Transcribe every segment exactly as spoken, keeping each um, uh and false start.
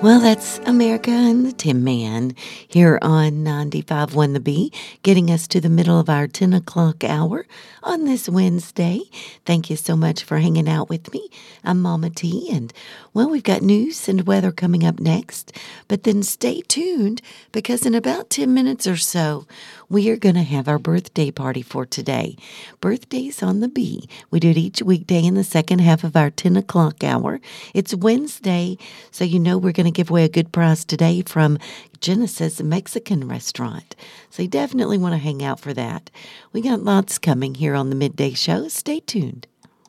Well, that's America and the Tin Man here on ninety-five point one The Bee, getting us to the middle of our ten o'clock hour on this Wednesday. Thank you so much for hanging out with me. I'm Mama T, and, well, we've got news and weather coming up next, but then stay tuned because in about ten minutes or so, we are going to have our birthday party for today. Birthdays on the Bee. We do it each weekday in the second half of our ten o'clock hour. It's Wednesday, so you know we're going to give away a good prize today from Genesis Mexican Restaurant. So you definitely want to hang out for that. We got lots coming here on the Midday Show. Stay tuned.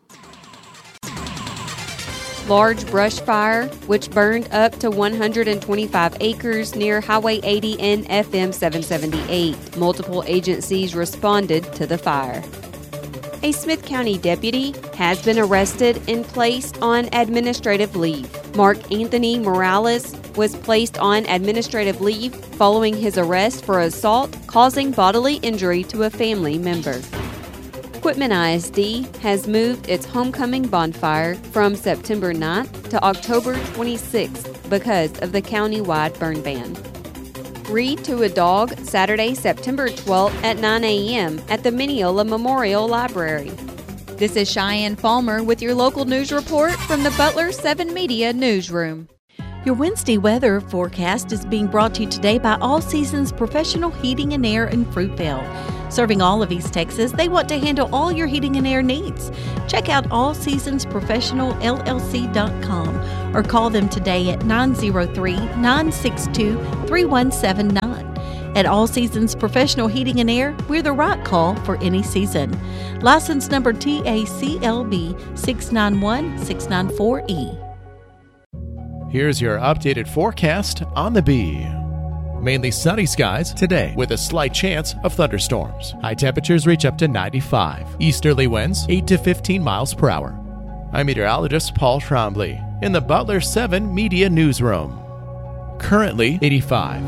Large brush fire, which burned up to one hundred twenty-five acres near Highway eighty and F M seven seventy-eight. Multiple agencies responded to the fire. A Smith County deputy has been arrested and placed on administrative leave. Mark Anthony Morales was placed on administrative leave following his arrest for assault causing bodily injury to a family member. Quitman I S D has moved its homecoming bonfire from September ninth to October twenty-sixth because of the county-wide burn ban. Read to a Dog Saturday, September twelfth at nine a.m. at the Mineola Memorial Library. This is Cheyenne Falmer with your local news report from the Butler seven Media Newsroom. Your Wednesday weather forecast is being brought to you today by All Seasons Professional Heating and Air in Fruitvale. Serving all of East Texas, they want to handle all your heating and air needs. Check out all seasons professional L L C dot com or call them today at nine oh three, nine six two, three one seven nine. At All Seasons Professional Heating and Air, we're the right call for any season. License number T A C L B six nine one six nine four E. Here's your updated forecast on the Bee. Mainly sunny skies today with a slight chance of thunderstorms. High temperatures reach up to ninety-five. Easterly winds eight to fifteen miles per hour. I'm meteorologist Paul Trombley in the Butler seven Media Newsroom. Currently eighty-five.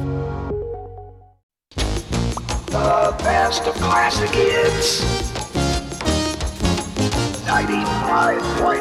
The best of classic hits. ninety-five point